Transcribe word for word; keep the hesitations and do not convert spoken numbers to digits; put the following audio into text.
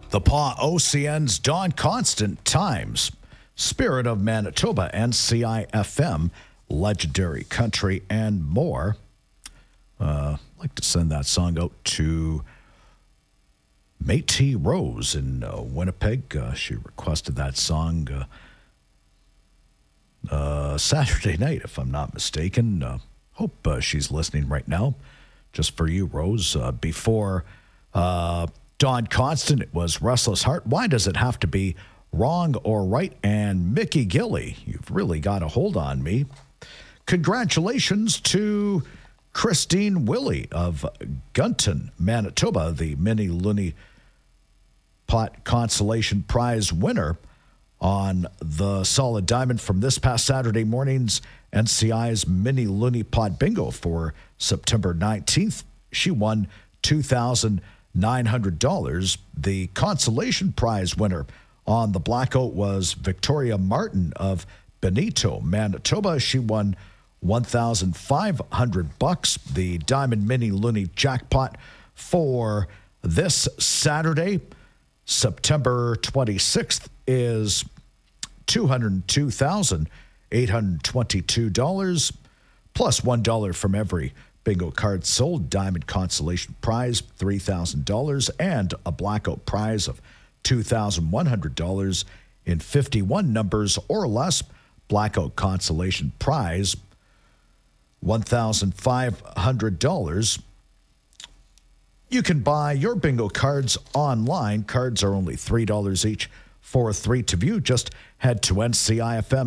The Paw O C N's Don Constant Times, Spirit of Manitoba, N C I F M, Legendary Country, and more. Uh, I'd like to send that song out to Métis Rose in uh, Winnipeg. Uh, she requested that song uh, uh, Saturday night, if I'm not mistaken. Uh, hope uh, she's listening right now. Just for you, Rose. Uh, before uh, Don Constant, it was Restless Heart. Why does it have to be wrong or right? And Mickey Gilly, you've really got a hold on me. Congratulations to Christine Willie of Gunton, Manitoba, the Mini Looney Pot Consolation Prize winner on the Solid Diamond from this past Saturday morning's N C I's Mini Looney Pot Bingo for September nineteenth. She won two thousand nine hundred dollars. The consolation prize winner on the Blackout was Victoria Martin of Benito, Manitoba. She won one thousand five hundred bucks. The Diamond Mini Looney jackpot for this Saturday, September twenty-sixth, is two hundred two thousand eight hundred twenty-two dollars, plus one dollar from every bingo card sold. Diamond consolation prize, three thousand dollars, and a Blackout prize of two thousand one hundred dollars in fifty-one numbers or less. Blackout consolation prize, one thousand five hundred dollars. You can buy your bingo cards online. Cards are only three dollars each for three to view. Just head to N C I F M